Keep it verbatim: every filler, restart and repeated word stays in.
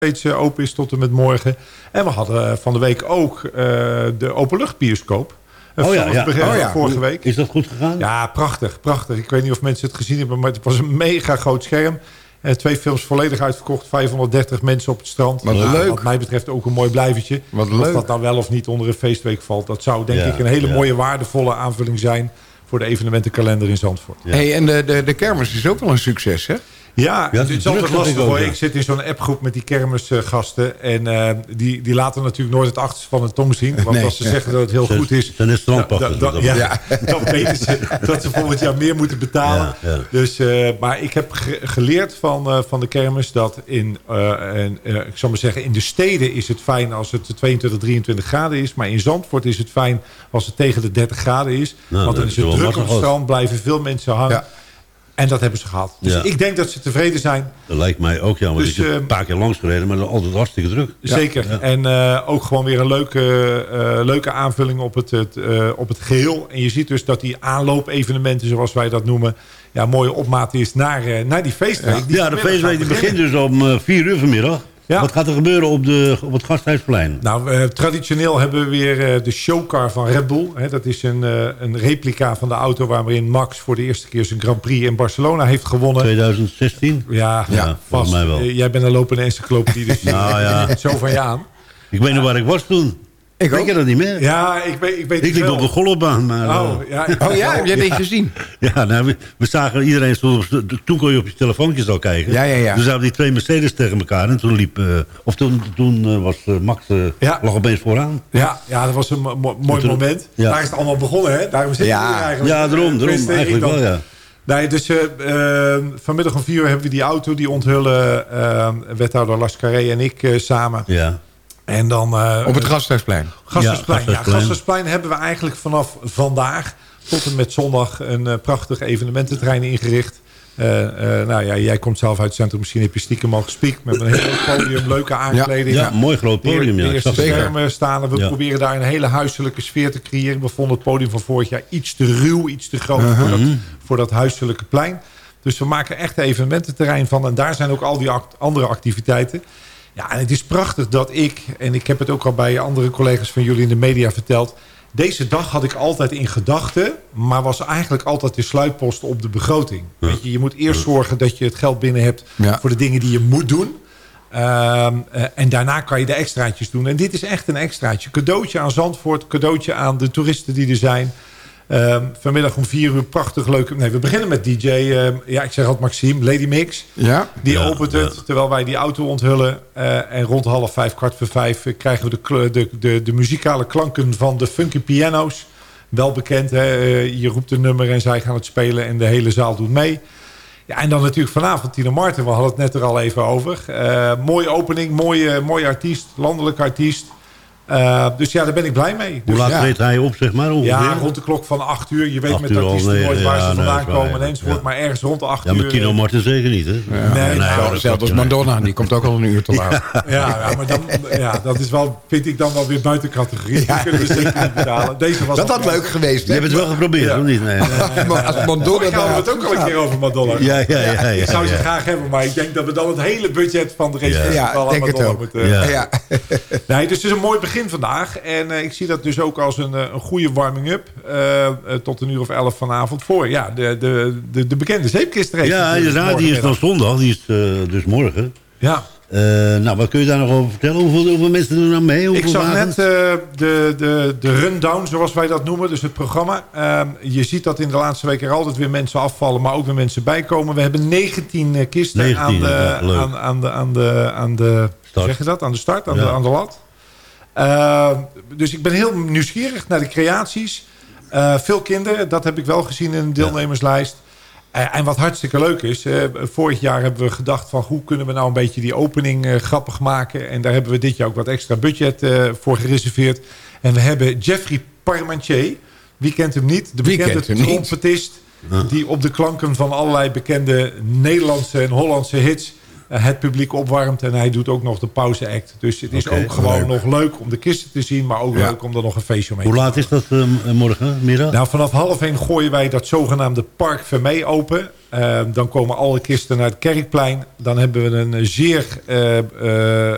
steeds open is tot en met morgen. En we hadden van de week ook uh, de openluchtbioscoop. Oh ja, ja. Oh ja, vorige week. Is dat goed gegaan? Ja, prachtig, prachtig. Ik weet niet of mensen het gezien hebben, maar het was een mega groot scherm. Uh, twee films volledig uitverkocht. vijfhonderddertig mensen op het strand. Wat nou, leuk. Wat mij betreft ook een mooi blijvertje. Wat of leuk. dat nou wel of niet onder een feestweek valt. Dat zou denk ja, ik een hele ja. mooie waardevolle aanvulling zijn voor de evenementenkalender in Zandvoort. Ja. Hey, en de, de, de kermis is ook wel een succes, hè? Ja, Ja, het is druk, altijd lastig ik ook, hoor. ja. Ik zit in zo'n appgroep met die kermisgasten. En uh, die, die laten natuurlijk nooit het achterste van hun tong zien. Want Nee. als ze zeggen dat het heel Ze- goed is... zijn net strandpachters, da- da- dat ja, ja. dan weten ze dat ze volgend jaar meer moeten betalen. Ja, ja. Dus, uh, maar ik heb ge- geleerd van, uh, van de kermis dat in, uh, en, uh, ik zal maar zeggen, in de steden is het fijn als het tweeëntwintig, drieëntwintig graden is. Maar in Zandvoort is het fijn als het tegen de dertig graden is. Nou, want dan dat is is het wel druk op het makkelijk. strand, blijven veel mensen hangen. Ja. En dat hebben ze gehad. Dus Ja. ik denk dat ze tevreden zijn. Dat lijkt mij ook, ja. Want Dus, ik heb uh, een paar keer langs gereden, maar dan altijd hartstikke druk. Zeker. Ja. En uh, ook gewoon weer een leuke, uh, leuke aanvulling op het, het, uh, op het geheel. En je ziet dus dat die aanloopevenementen, zoals wij dat noemen... ja, mooie opmaat is naar, uh, naar die feestweek. Ja. Die Ja, de vanmiddag feestweek die gaat begint beginnen. dus om uh, vier uur vanmiddag. Ja. Wat gaat er gebeuren op, de, op het Gasthuisplein? Nou, uh, traditioneel hebben we weer uh, de showcar van Red Bull. Hè, dat is een, uh, een replica van de auto waarin Max voor de eerste keer zijn Grand Prix in Barcelona heeft gewonnen. tweeduizend zestien? Ja, Ja, vast. volgens mij wel. Uh, jij bent een lopende encyclopedie, dus Nou ja. zo van je aan. Ik weet nog waar ik was toen. Ik Weet ook. je dat niet meer? Ja, ik weet, ik weet Ik het liep wel. op de golfbaan, maar... uh, Oh, ja, Oh ja, heb jij dit gezien? Ja, nou, we, we zagen iedereen stond op, toen kon je op je telefoontjes al kijken. Ja, ja, ja. Toen zaten die twee Mercedes tegen elkaar en toen liep, uh, of toen, toen uh, was uh, Max uh, Ja. lag opeens vooraan. Ja, ja, dat was een mo- mo- mooi Toen- moment. ja. Daar is het allemaal begonnen, hè? Daarom zit Ja. je hier eigenlijk. Ja, daarom, daarom Tenminste, ik eigenlijk dan. wel, ja. Nee, dus uh, uh, vanmiddag om vier uur hebben we die auto. Die onthullen uh, wethouder Lascaré en ik uh, samen. Ja. En dan... Uh, Op het Gasthuisplein. Gasthuisplein. Ja, Ja, Gasthuisplein. Gasthuisplein hebben we eigenlijk vanaf vandaag tot en met zondag een uh, prachtig evenemententerrein ingericht. Uh, uh, nou ja, jij komt zelf uit het centrum. Misschien heb je stiekem al gespiekt met een heel leuk podium, leuke aankleding. Ja, een mooi groot podium. De Ja. Ik eerste zag het. schermen staan. We Ja. proberen daar een hele huiselijke sfeer te creëren. We vonden het podium van vorig jaar iets te ruw, iets te groot voor, dat, voor dat huiselijke plein. Dus we maken echt een evenemententerrein van. En daar zijn ook al die act- andere activiteiten. Ja, en het is prachtig dat ik, en ik heb het ook al bij andere collega's van jullie in de media verteld. Deze dag had ik altijd in gedachten, maar was eigenlijk altijd de sluitpost op de begroting. Ja. Weet je, je moet eerst zorgen dat je het geld binnen hebt Ja. voor de dingen die je moet doen. Um, uh, en daarna kan je de extraatjes doen. En dit is echt een extraatje. Cadeautje aan Zandvoort, cadeautje aan de toeristen die er zijn. Um, vanmiddag om vier uur prachtig leuk. Nee, we beginnen met D J. Um, ja, ik zeg altijd Maxime, Lady Mix. Ja? Die Ja, opent het, ja. terwijl wij die auto onthullen. Uh, en rond half vijf, kwart voor vijf... Uh, krijgen we de, kl- de, de, de muzikale klanken van de funky piano's. Wel bekend, hè? Uh, je roept een nummer en zij gaan het spelen... en de hele zaal doet mee. Ja, en dan natuurlijk vanavond Tina Martin. We hadden het net er al even over. Uh, mooie opening, mooie, mooie artiest, landelijke artiest... Uh, dus ja, daar ben ik blij mee. Hoe Dus, laat ja. treedt hij op, zeg maar? Ongeveer? ja, rond de klok van acht uur. Je weet Acht met uur al, artiesten nee, nooit waar ja, ze nee, vandaan dat is komen waar, en enzovoort. ja. Maar ergens rond de acht Ja, uur... met Tino Martin zeker niet, hè? Ja. Nee, Nee, nou, zo, zelfs als Madonna, die komt ook al een uur te laat. Ja, ja, maar dan, ja, dat is wel, vind ik dan wel weer buiten categorie. Die kunnen we zeker niet betalen. Deze was Dat al- had leuk geweest, Je hebt het wel geprobeerd, Ja. of niet? Nee. Maar als Madonna Vorig jaar hadden we het ook al een daar- keer over Madonna. Ja, ja, ja. ja, Ik zou ze ja. graag hebben, maar ik denk dat we dan het hele budget van de race Ja. Ja, festival aan denk het Madonna ook. moeten... Ja. Ja. Nee, dus het is een mooi begin vandaag. En uh, ik zie dat dus ook als een, uh, een goede warming-up. Uh, uh, tot een uur of elf vanavond voor. Ja, de, de, de, de bekende zeepkistrace. Ja, inderdaad, die is dan zondag. Die is uh, dus morgen. Ja. Uh, nou, wat kun je daar nog over vertellen? Hoeveel, hoeveel mensen doen er nou mee? Hoeveel Ik zag wagens? net uh, de, de, de rundown, zoals wij dat noemen. Dus het programma. Uh, je ziet dat in de laatste weken er altijd weer mensen afvallen. Maar ook weer mensen bijkomen. We hebben negentien uh, kisten negentien, aan, de, ja, leuk. aan, aan de... Aan de, aan de Start. zeg je dat? Aan de start, aan, Ja. de, aan de lat. Uh, dus ik ben heel nieuwsgierig naar de creaties. Uh, veel kinderen, dat heb ik wel gezien in de deelnemerslijst. Uh, en wat hartstikke leuk is, uh, vorig jaar hebben we gedacht van hoe kunnen we nou een beetje die opening uh, grappig maken. En daar hebben we dit jaar ook wat extra budget uh, voor gereserveerd. En we hebben Jeffrey Parmentier, wie kent hem niet? De Wie bekende kent hem niet? trompetist Ja. die op de klanken van allerlei bekende Nederlandse en Hollandse hits uh, het publiek opwarmt. En hij doet ook nog de pauzeact. Dus het is Oké, ook gewoon leuk. nog leuk om de kisten te zien, maar ook Ja. leuk om er nog een feestje mee Hoe te laat is dat uh, morgen, Mira? Nou, vanaf half één gooien wij dat zogenaamde Park Vermee open. Uh, dan komen alle kisten naar het Kerkplein. Dan hebben we een zeer uh, uh,